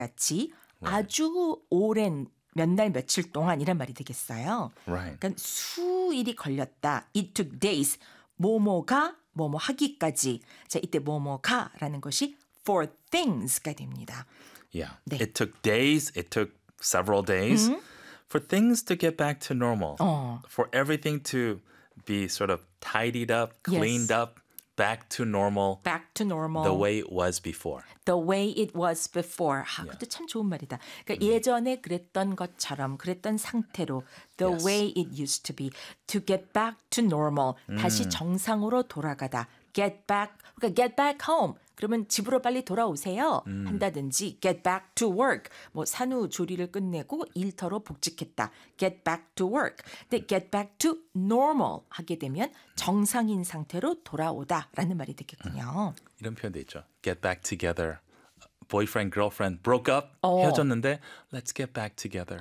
같이 아주 오랜 몇 날 며칠 동안이란 말이 되겠어요. Right. 그러니까 수일이 걸렸다. It took days. 뭐뭐가 뭐뭐 하기까지. 자, 이때 뭐뭐가라는 것이 for things가 됩니다. Yeah. 네. It took days. It took several days for things to get back to normal. For everything to be sort of tidied up, cleaned up, back to normal. Back to normal. The way it was before. The way it was before. 그것도 참 좋은 말이다. 그러니까 예전에 그랬던 것처럼 그랬던 상태로 the Yes. way it used to be. To get back to normal. 다시 정상으로 돌아가다. Get back. 그러니까 get back home. 그러면 집으로 빨리 돌아오세요. 한다든지 get back to work. 뭐 산후조리를 끝내고 일터로 복직했다. get back to work. 근데 get back to normal 하게 되면 정상인 상태로 돌아오다라는 말이 되겠군요. 이런 표현도 있죠. Get back together. Boyfriend, girlfriend broke up. 헤어졌는데 let's get back together.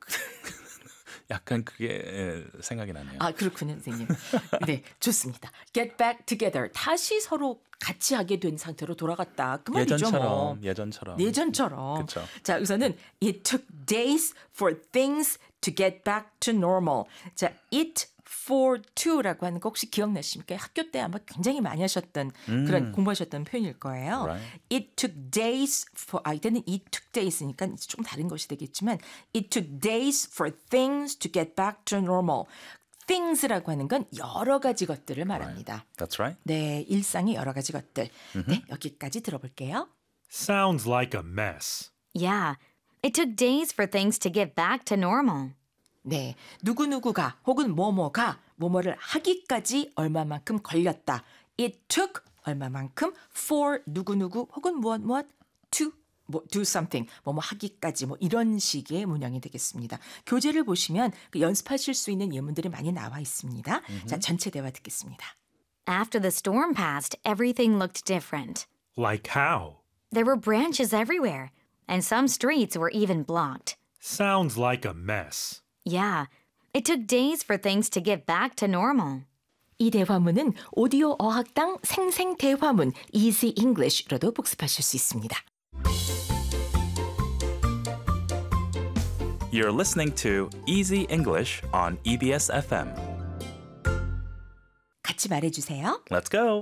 약간 그게 생각이 나네요. 아, 그렇군요, 선생님. 네, 좋습니다. Get back together. 다시 서로 같이 하게 된 상태로 돌아갔다. 그 말이죠. 뭐. 예전처럼. 그쵸. 자, 우선은 it took days for things to get back to normal. 자, it for to라고 하는 거 혹시 기억나십니까? 학교 때 아마 굉장히 많이 하셨던 그런 공부하셨던 표현일 거예요. Right. It took days for 이때는 it took days니까 좀 다른 것이 되겠지만 it took days for things to get back to normal. things라고 하는 건 여러 가지 것들을 말합니다. That's right. 네, 일상의 여러 가지 것들. 네, 여기까지 들어볼게요. Sounds like a mess. Yeah, it took days for things to get back to normal. 네, 누구누구가 혹은 뭐뭐가 뭐뭐를 하기까지 얼마만큼 걸렸다. It took 얼마만큼 for 누구누구 혹은 무엇 to 뭐 do something 뭐뭐 하기까지 뭐 이런 식의 문형이 되겠습니다. 교재를 보시면 그 연습하실 수 있는 예문들이 많이 나와 있습니다. 자, 전체 대화 듣겠습니다. After the storm passed, everything looked different. Like how? There were branches everywhere, and some streets were even blocked. Sounds like a mess. Yeah, it took days for things to get back to normal. 이 대화문은 오디오 어학당 생생 대화문 Easy English로도 복습하실 수 있습니다. You're listening to Easy English on EBS FM. 같이 말해주세요. Let's go.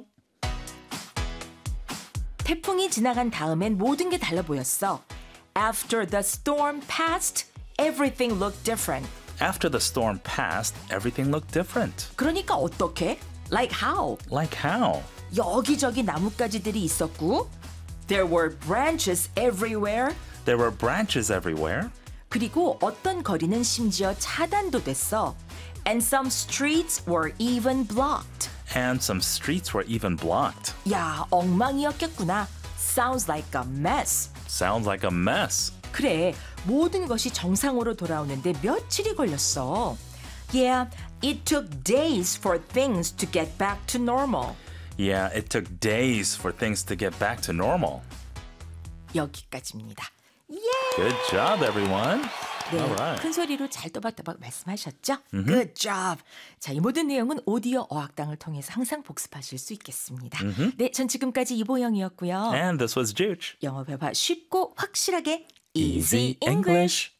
태풍이 지나간 다음엔 모든 게 달라 보였어. After the storm passed, everything looked different. After the storm passed, everything looked different. 그러니까 어떻게? Like how? Like how? 여기저기 나뭇가지들이 있었고 There were branches everywhere. There were branches everywhere. 그리고 어떤 거리는 심지어 차단도 됐어. And some streets were even blocked. And some streets were even blocked. 야, 엉망이었겠구나. Sounds like a mess. Sounds like a mess. 그래, 모든 것이 정상으로 돌아오는데 며칠이 걸렸어. Yeah, it took days for things to get back to normal. Yeah, it took days for things to get back to normal. 여기까지입니다. 예! Good job, everyone. 네, All right. 큰 소리로 잘 또박또박 말씀하셨죠? Good job. 자, 이 모든 내용은 오디오 어학당을 통해서 항상 복습하실 수 있겠습니다. 네, 전 지금까지 이보영이었고요. And this was Juge. 영어 회화 쉽고 확실하게 Easy English.